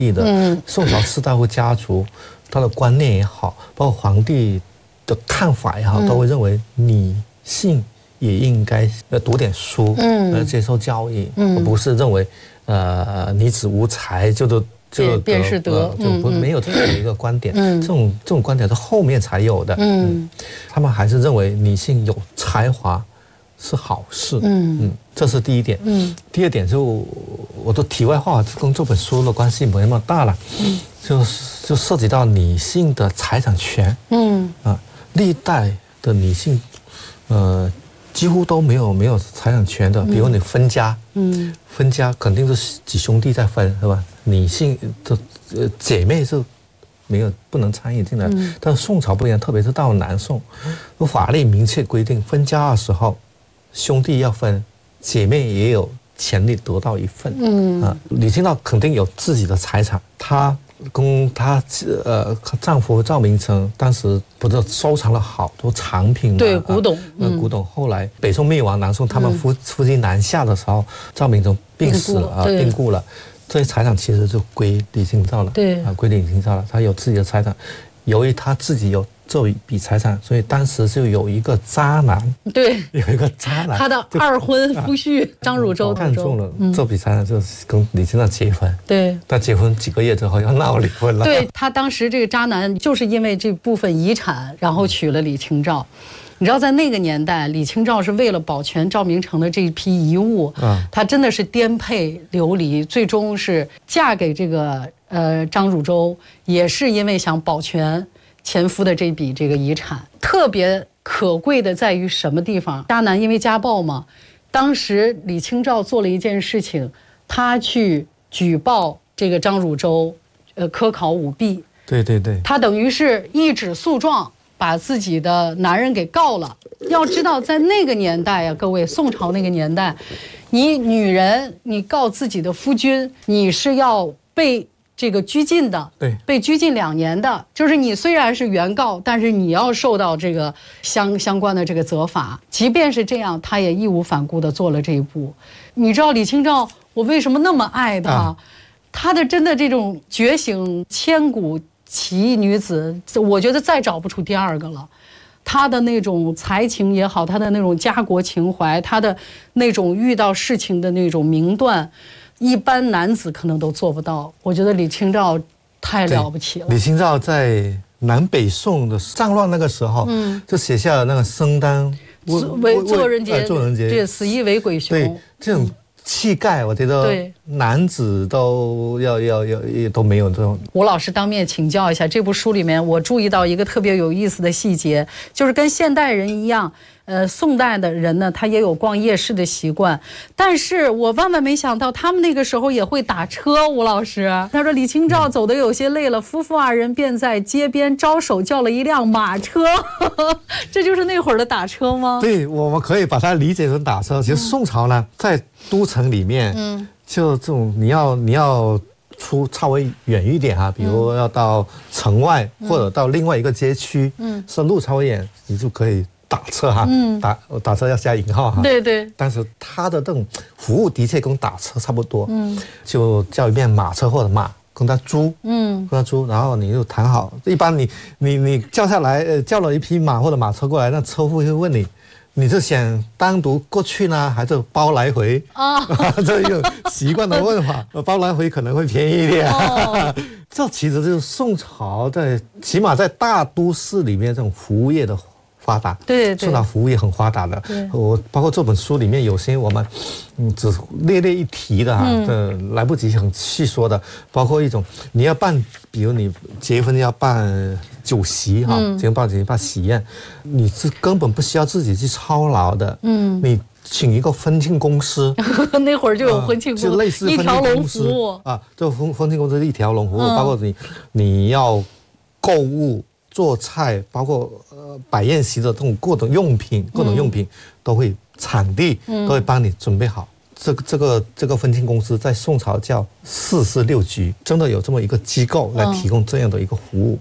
义的。宋朝士大夫家族，他的观念也好，包括皇帝的看法也好，都会认为女性也应该读点书，接受教育，而不是认为女子无才就便是德， 就没有这样的一个观点。这种观点是后面才有的。他们还是认为女性有才华是好事。这是第一点。第二点就我的题外话，跟这本书的关系没那么大了。就涉及到女性的财产权。历代的女性，几乎都没有财产权的。比如你分家，分家肯定是几兄弟在分，是吧？女性的姐妹是不能参与进来。但是宋朝不一样，特别是到了南宋，法律明确规定，分家的时候，兄弟要分，姐妹也有权利得到一份。李清照肯定有自己的财产，她跟她丈夫赵明诚当时不是收藏了好多藏品吗？ 对，古董。 古董。后来北宋灭亡，南宋他们夫妻南下的时候，赵明诚病死了，病故了，这些财产其实就归李清照了。 对， 归李清照了。他有自己的财产，由于他自己有这一笔财产，所以当时就有一个渣男。 对， 有一个渣男， 他的二婚夫婿张汝舟看中了这笔财产，就是跟李清照结婚。 对， 但结婚几个月之后要闹离婚了。 对，他当时这个渣男就是因为这部分遗产，然后娶了李清照。你知道，在那个年代，李清照是为了保全赵明诚的这一批遗物，她真的是颠沛流离，最终是嫁给这个张汝舟，也是因为想保全前夫的这笔这个遗产。特别可贵的在于什么地方？渣男因为家暴嘛，当时李清照做了一件事情，她去举报这个张汝舟科考舞弊。 对对对， 她等于是一纸诉状，把自己的男人给告了。要知道，在那个年代呀，各位，宋朝那个年代，你女人你告自己的夫君，你是要被这个拘禁的， 对， 被拘禁2年的。就是你虽然是原告，但是你要受到这个相关的这个责罚。即便是这样，他也义无反顾地做了这一步。你知道李清照我为什么那么爱她？她的真的这种觉醒，千古奇异女子，我觉得再找不出第二个了。她的那种才情也好，她的那种家国情怀，她的那种遇到事情的那种明断，一般男子可能都做不到。我觉得李清照太了不起了。 李清照在南北宋的战乱那个时候，就写下了那个生旦做人节， 对， 死亦为鬼雄。 对，这种气概，我觉得男子都都没有这种。 吴老师当面请教一下，这部书里面我注意到一个特别有意思的细节，就是跟现代人一样，宋代的人呢，他也有逛夜市的习惯，但是我万万没想到，他们那个时候也会打车。吴老师他说，李清照走得有些累了，夫妇2人便在街边招手叫了一辆马车。这就是那会儿的打车吗？ 对，我们可以把它理解成打车。其实宋朝呢，在都城里面，就这种你要出稍微远一点比如要到城外，或者到另外一个街区，是路稍微远，你就可以打车打车要加引号对对。 但是他的这种服务的确跟打车差不多，就叫一遍马车或者马，跟他租，然后你就谈好。一般你叫下来，叫了一匹马或者马车过来，那车夫会问你。你是想单独过去呢，还是包来回？这一个习惯的问法，包来回可能会便宜一点。这其实就是宋朝起码在大都市里面这种服务业的发达。 对， 宋朝服务业很发达的。我包括这本书里面有些我们只略一提的来不及很细说的，包括一种你要办，比如你结婚要办酒席结婚办喜宴，你是根本不需要自己去操劳的。你请一个婚庆公司， 那会儿就有婚庆公司， 就类似一条龙服务这婚庆公司一条龙服务，包括你要购物、做菜，包括摆宴席的这种各种用品都会场地都会帮你准备好。这个婚庆公司在宋朝叫446局，真的有这么一个机构来提供这样的一个服务。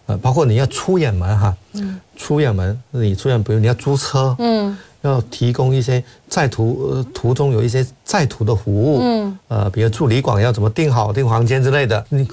包括你要出远门哈，出远门，你出远门，比如你要租车，要提供一些在途中有一些在途的服务，比如住旅馆要怎么订好订房间之类的，你